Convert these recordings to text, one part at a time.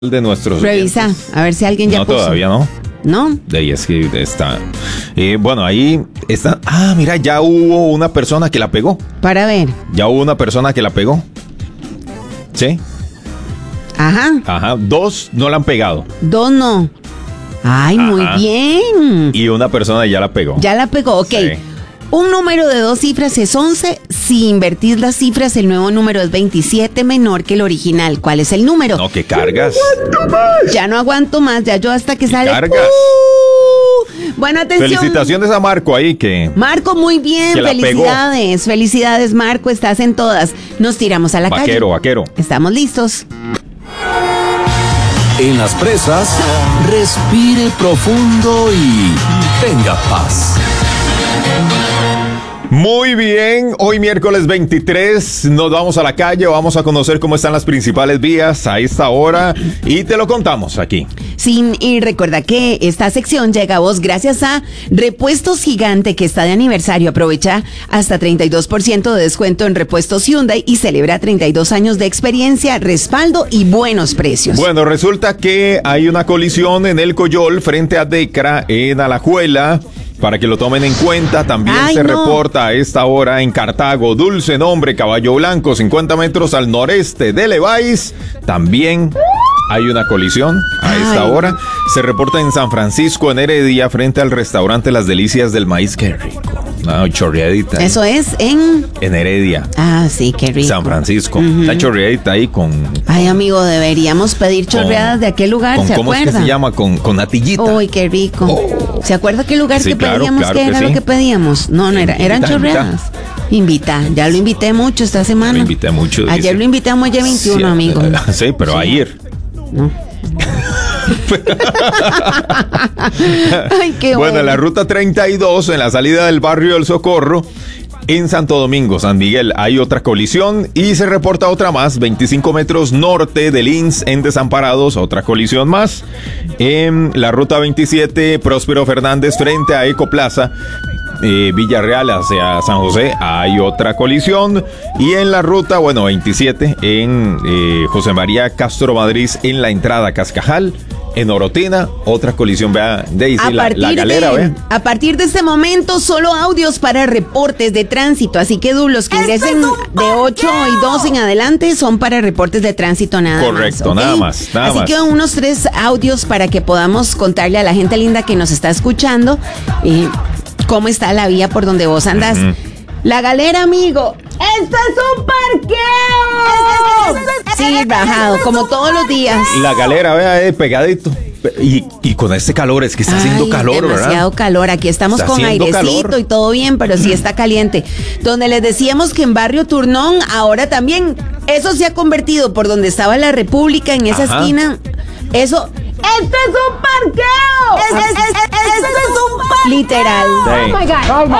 de nuestros Revisa, oyentes. a ver si alguien ya No, puso. todavía no. ¿No? De ahí es que está. Bueno, ahí está. Ah, mira, ya hubo una persona que la pegó. Para ver. Ya hubo una persona que la pegó. ¿Sí? Ajá. Ajá. 2 no la han pegado. 2 no. Ay, muy Ajá. bien. Y una persona ya la pegó. Ya la pegó, ok. Sí. Un número de 2 cifras es 11. Si invertís las cifras, el nuevo número es 27 menor que el original. ¿Cuál es el número? No, que cargas. Ya no aguanto más, ya yo hasta que sale. Cargas. Bueno, atención. Felicitaciones a Marco ahí que. Marco, muy bien, Que la felicidades. Felicidades, Marco, estás en todas. Nos tiramos a la calle. Vaquero. Estamos listos. En las presas, respire profundo y tenga paz. Muy bien, hoy miércoles 23 nos vamos a la calle, vamos a conocer cómo están las principales vías a esta hora y te lo contamos aquí. Sí, y recuerda que esta sección llega a vos gracias a Repuestos Gigante, que está de aniversario. Aprovecha hasta 32% de descuento en repuestos Hyundai y celebra 32 años de experiencia, respaldo y buenos precios. Bueno, resulta que hay una colisión en el Coyol frente a Decra en Alajuela. Para que lo tomen en cuenta, también se reporta a esta hora en Cartago, Dulce Nombre, Caballo Blanco, 50 metros al noreste de Levi's. También hay una colisión a esta hora. Se reporta en San Francisco, en Heredia, frente al restaurante Las Delicias del Maíz. Qué rico. No, chorreadita. Eso es en Heredia. Ah, sí, qué rico. San Francisco. La chorreadita ahí con. Ay, amigo, deberíamos pedir chorreadas de aquel lugar, ¿se ¿cómo acuerda? es que se llama? Con natillita. Uy, qué rico. Oh. ¿Se acuerda qué lugar Sí, que claro, pedíamos? claro ¿Qué que era sí. lo que pedíamos? No, eran chorreadas. Invita, ya lo invité mucho esta semana. Lo invité mucho. Ayer dice. lo invité a Muelle 21, Sí, amigo. Sí, pero ayer. No. Ay, qué Bueno, la ruta 32 en la salida del barrio del Socorro en Santo Domingo, San Miguel, hay otra colisión y se reporta otra más, 25 metros norte del INS en Desamparados, otra colisión más. En la ruta 27, Próspero Fernández frente a Ecoplaza, Villarreal hacia San José, hay otra colisión. Y en la ruta, 27, en José María Castro Madrid, en la entrada a Cascajal, en Orotina, otra colisión, vea, Daisy, la galera, vea. A partir de este momento, solo audios para reportes de tránsito. Así que los que ingresen de 8 y 2 en adelante son para reportes de tránsito nada Correcto, más. ¿Okay? nada más. Así que unos 3 audios para que podamos contarle a la gente linda que nos está escuchando cómo está la vía por donde vos andás. La galera, amigo. ¡Esto es un parqueo! Sí, bajado, como todos los días. La galera, vea, pegadito. Y con este calor, es que está haciendo calor, ¿verdad? Demasiado calor. Aquí estamos Está con haciendo airecito calor. y todo bien, pero sí está caliente. Donde les decíamos que en Barrio Turnón, ahora también, eso se ha convertido por donde estaba la República, en esa esquina. Eso. ¡Este es un parqueo! ¡Este es un parqueo! Literal. Sí. Oh my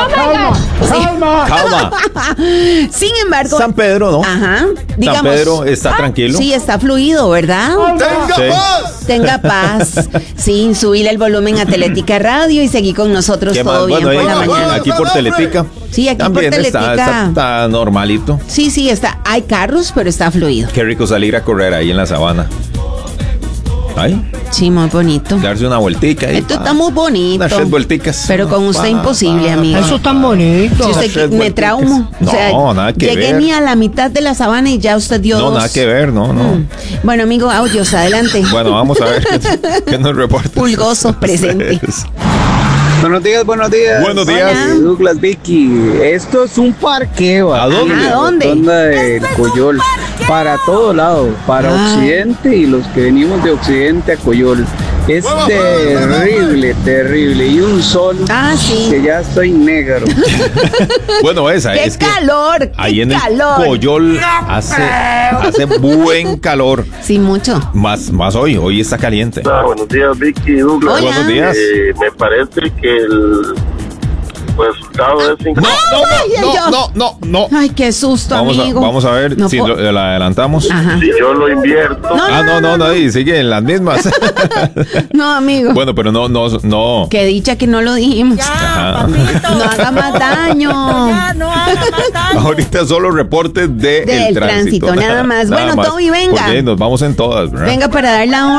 God. Calma. Sin embargo. San Pedro, ¿no? Ajá. Digamos, San Pedro está tranquilo. Sí, está fluido, ¿verdad? ¡Tenga paz! Tenga paz. Sí, subile el volumen a Teletica Radio y seguí con nosotros ¿Qué todo más? bien Bueno, por la mañana. aquí por Teletica. Sí, aquí también por Teletica. está normalito. Sí, está. Hay carros, pero está fluido. Qué rico salir a correr ahí en la sabana. Ay, Sí, muy bonito. darse una vueltica. Ahí, Esto está muy bonito. unas 3 vuelticas. Pero con usted imposible, amigo. Eso es tan bonito. Si usted Unas 3 me vuelticas. traumo. No, nada que llegué ver. ni a la mitad de la sabana y ya usted dio No, 2. nada que ver, no. Bueno, amigo, audios, adelante. Bueno, vamos a ver qué nos reporta. Pulgoso, presente. Buenos días. Buenos días. Hola. Douglas, Vicky. Esto es un parqueo. ¿A dónde? ¿A dónde? Rotonda de Coyol. Para todo lado. Para occidente y los que venimos de occidente a Coyol. Es terrible. Y un sol Sí. que ya estoy negro. Bueno, esa ¡Qué es que calor! ahí ¡Qué en calor! el Coyol hace buen calor. Sí, mucho. Más hoy está caliente. Buenos días, Vicky y Douglas. Hola. Buenos días. Me parece que el resultado es No. Ay, qué susto, amigo. Vamos a ver No si puedo- la adelantamos. Ajá. Si yo lo invierto, No, y sigue en las mismas. No, amigo. Bueno, pero no. Qué dicha que no lo dijimos. Ajá. No haga más daño. Ahorita solo reportes Del tránsito, nada más. Bueno, Toby, venga. Porque nos vamos en todas, ¿verdad? Venga para dar la hora.